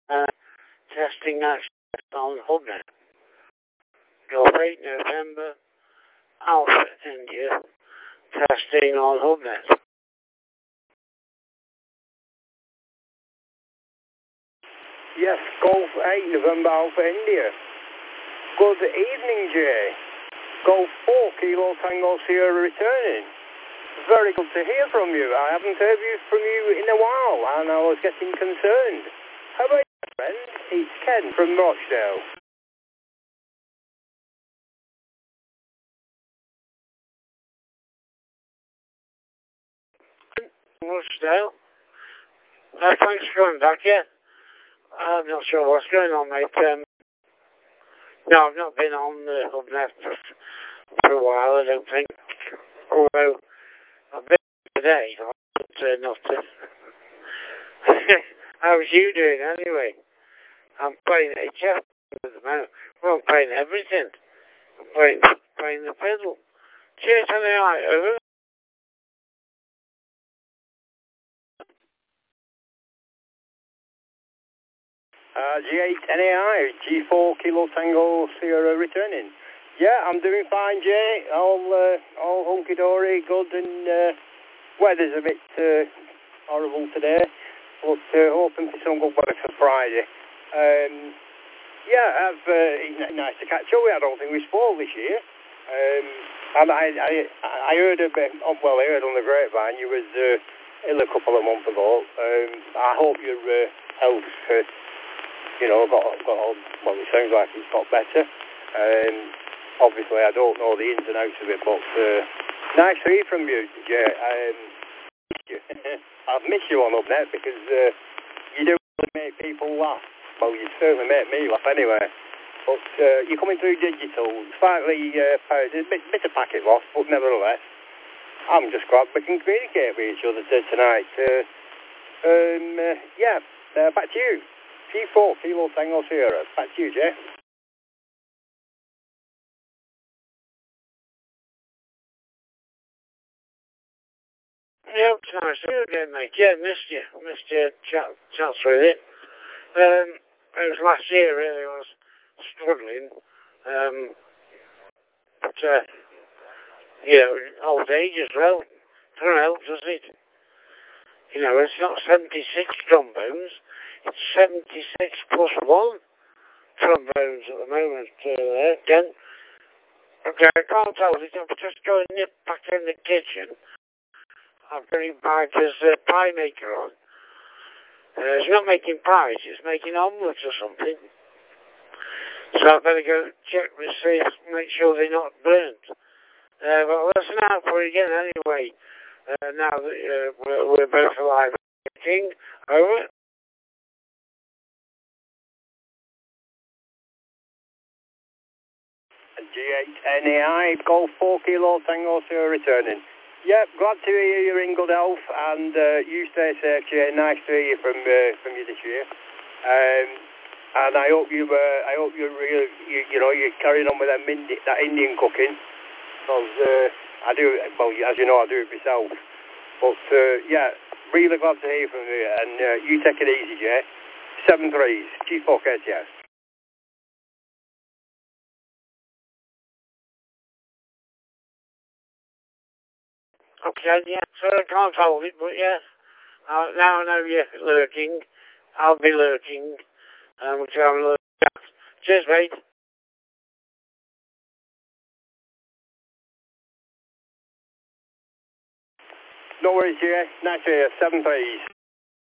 Testing access on HubNet. Golf 8 November, Alpha India, testing on HubNet. Yes, Golf 8 November, Alpha India. Good evening, Jay. Golf 4 Kilo Tango Sierra returning. Very good to hear from you. I haven't heard from you in a while, and I was getting concerned. How about you, friend? It's Ken from Rochdale. Rochdale. Thanks for coming back, yeah. I'm not sure what's going on, mate. No, I've not been on the HubNet for a while, I don't think. Although, I've been today, but not to. How's you doing, anyway? I'm playing HF at the moment. Well, I'm playing everything. I'm playing the fiddle. Cheers, anyway, over. G8 NAI, G4 Kilo Tango Sierra returning. Yeah, I'm doing fine, Jay. All hunky-dory, good, and weather's a bit horrible today, but hoping for some good weather for Friday. Yeah, it's nice to catch up. I don't think we spoke this year. And I heard a bit, well, I heard on the grapevine you was ill a couple of months ago. I hope your health, got on, well, it sounds like it's got better. Obviously, I don't know the ins and outs of it, but nice to hear from you, Jay. I've missed you on HubNet because you do really make people laugh. Well, you certainly make me laugh anyway. But you're coming through digital, slightly powered, a bit of packet loss, but nevertheless, I'm just glad we can communicate with each other tonight. Back to you. G4 Kilo Tango Sierra. Back to you, Jay. Yeah, it's nice to you again, mate. Yeah, missed you. Chats with it. It was last year, really, I was struggling. Old age as well. Doesn't help, does it? It's not 76 trombones. It's 76 plus 1 trombones at the moment. Again. Okay, I can't tell it. I'm just going back in the kitchen. I've got him back as a pie maker on. It's not making pies, it's making omelettes or something. So I better go check to see, make sure they're not burnt. But listen out for it again anyway. Now that we're both alive. King, over. G8 NAI, Golf 4 Kilo Tango Sierra returning. Yeah, glad to hear you're in good health, and you stay safe, Jay. Nice to hear you from you this year. And I hope you're really, you're carrying on with that Indian cooking, because I do. Well, as you know, I do it myself. But yeah, really glad to hear from you, and you take it easy, Jay. 7 3s, G4 KTS. Okay, yeah, so I can't hold it, but yeah. Now I know you're lurking. I'll be lurking. Which I'm lurking at. Cheers, mate. No worries, Jay. Nice to hear. 7 3s.